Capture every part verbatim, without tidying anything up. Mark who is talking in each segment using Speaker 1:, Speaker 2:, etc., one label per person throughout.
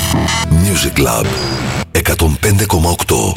Speaker 1: Music Lab εκατόν πέντε κόμμα οκτώ.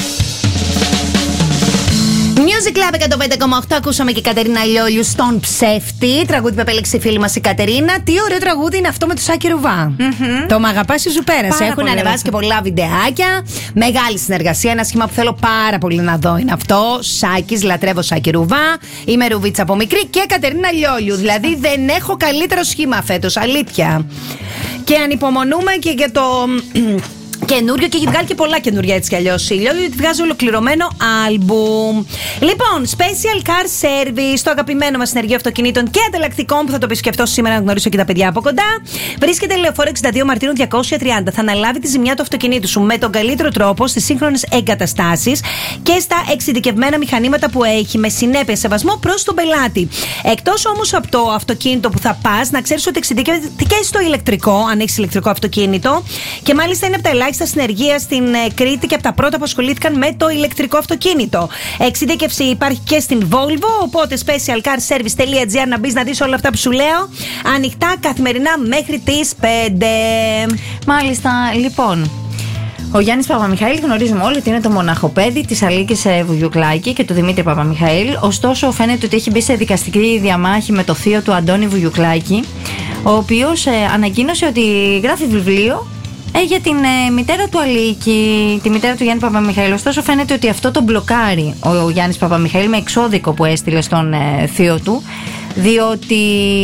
Speaker 2: Music Club εκατόν πέντε κόμμα οκτώ. Ακούσαμε και η Κατερίνα Λιόλιου στον Ψεύτη. Τραγούδι που επέλεξε η φίλη μας η Κατερίνα. Τι ωραίο τραγούδι είναι αυτό με το Σάκη Ρουβά. Mm-hmm. Το Μ' αγαπάς ή σου πέρασε. Έχουν ανεβάσει και πολλά βιντεάκια. Μεγάλη συνεργασία. Ένα σχήμα που θέλω πάρα πολύ να δω είναι αυτό. Σάκης, λατρεύω Σάκη Ρουβά. Είμαι Ρουβίτσα από μικρή και Κατερίνα Λιόλιου. Δηλαδή δεν έχω καλύτερο σχήμα φέτος. Αλήθεια. Και ανυπομονούμε και για το. Καινούριο και έχει βγάλει και πολλά καινούρια έτσι κι αλλιώς. Η Λιόλιου τη βγάζει ολοκληρωμένο άλμπουμ. Λοιπόν, Special Car Service, το αγαπημένο μας συνεργείο αυτοκινήτων και ανταλλακτικών που θα το επισκεφτώ σήμερα να γνωρίσω και τα παιδιά από κοντά. Βρίσκεται Λεωφόρο εξήντα δύο Μαρτίνου διακόσια τριάντα. Θα αναλάβει τη ζημιά του αυτοκινήτου σου με τον καλύτερο τρόπο στις σύγχρονες εγκαταστάσεις και στα εξειδικευμένα μηχανήματα που έχει, με συνέπεια σεβασμό προς τον πελάτη. Εκτός όμως από το αυτοκίνητο που θα πας, να ξέρεις ότι εξειδικεύεται και στο ηλεκτρικό, αν έχεις ηλεκτρικό αυτοκίνητο. Και μάλιστα είναι από τα ελάχιστα στα συνεργεία στην Κρήτη και από τα πρώτα που ασχολήθηκαν με το ηλεκτρικό αυτοκίνητο. Εξειδίκευση υπάρχει και στην Volvo, οπότε specialcarservice.gr να μπεις να δεις όλα αυτά που σου λέω. Ανοιχτά καθημερινά μέχρι τις πέντε.
Speaker 3: Μάλιστα, λοιπόν. Ο Γιάννης Παπαμιχαήλ γνωρίζουμε όλοι ότι είναι το μοναχοπέδι της Αλίκης Βουγιουκλάκη και του Δημήτρη Παπαμιχαήλ. Ωστόσο, φαίνεται ότι έχει μπει σε δικαστική διαμάχη με το θείο του Αντώνη Βουγιουκλάκη, ο οποίος ε, ανακοίνωσε ότι γράφει βιβλίο Ε, για την ε, μητέρα του Αλίκη, τη μητέρα του Γιάννη Παπαμιχαήλ. Ωστόσο, φαίνεται ότι αυτό το μπλοκάρει ο, ο Γιάννης Παπαμιχαήλ με εξώδικο που έστειλε στον ε, θείο του, διότι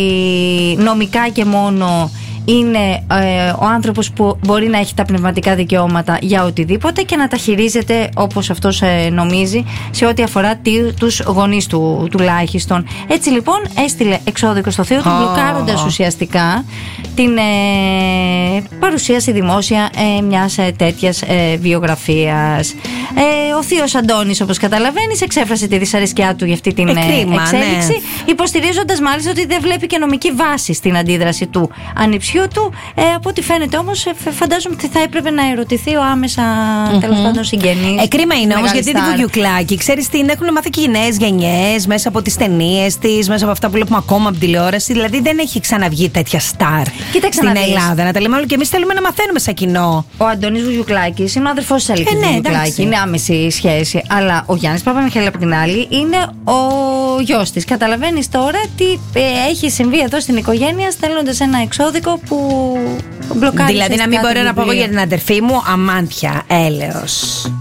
Speaker 3: νομικά και μόνο είναι ε, ο άνθρωπος που μπορεί να έχει τα πνευματικά δικαιώματα για οτιδήποτε και να τα χειρίζεται όπως αυτός ε, νομίζει σε ό,τι αφορά τι, τους γονείς του τουλάχιστον. Έτσι λοιπόν έστειλε εξώδικο στο θείο του, oh. μπλοκάροντας ουσιαστικά την ε, παρουσίαση δημόσια ε, μιας ε, τέτοιας ε, βιογραφίας. Ε, ο θείος Αντώνης, όπως καταλαβαίνεις, εξέφρασε τη δυσαρέσκειά του για αυτή την ε, Εκρίμα, εξέλιξη, ναι. υποστηρίζοντας μάλιστα ότι δεν βλέπει και νομική βάση στην αντίδραση του ανιψιού του. Ε, από ό,τι φαίνεται όμως, ε, φαντάζομαι ότι θα έπρεπε να ερωτηθεί ο άμεσα mm-hmm. τέλος πάντων συγγενής.
Speaker 2: Ε, κρίμα είναι όμως, γιατί τη Βουγιουκλάκη, ξέρεις τι, έχουν μάθει και οι νέες γενιές μέσα από τις ταινίες της, μέσα από αυτά που βλέπουμε ακόμα από τηλεόραση. Δηλαδή δεν έχει ξαναβγεί τέτοια στάρ στην Ελλάδα. Να τα λέμε όλοι και εμείς θέλουμε να μαθαίνουμε σαν κοινό.
Speaker 3: Ο Αντώνης Βουγιουκλάκης είναι ο αδερφός της Αλίκης ε, ναι, Βουγιουκλάκη. Είναι άμεση σχέση. Αλλά ο Γιάννης Παπαμιχαήλ από την άλλη είναι ο γιος της. Καταλαβαίνεις τώρα τι ε, έχει συμβεί εδώ στην οικογένεια, στέλνοντας ένα εξώδικο που μπλοκάρει.
Speaker 2: Δηλαδή να μην μπορώ να πω εγώ για την αδερφή μου αμάντια, έλεος.